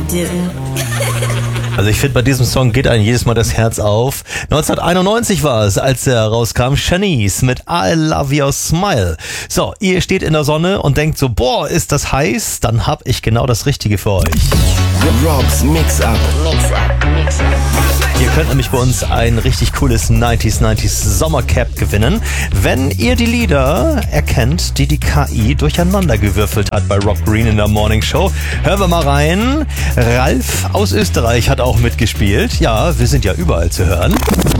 do. Also ich finde, bei diesem Song geht einem jedes Mal das Herz auf. 1991 war es, als er rauskam, Shanice mit I Love Your Smile. So, ihr steht in der Sonne und denkt so, boah, ist das heiß? Dann hab ich genau das Richtige für euch. Rob's Mix-Up. Ihr könnt nämlich bei uns ein richtig cooles 90s Sommercap gewinnen, wenn ihr die Lieder erkennt, die KI durcheinandergewürfelt hat bei Rob Green in der Morning Show. Hören wir mal rein. Ralf aus Österreich hat auch mitgespielt. Ja, wir sind ja überall zu hören.